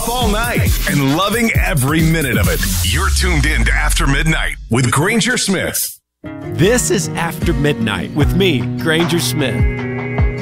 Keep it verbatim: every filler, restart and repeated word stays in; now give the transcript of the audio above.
up all night and loving every minute of it. You're tuned in to After Midnight with Granger Smith. This is After Midnight with me, Granger Smith.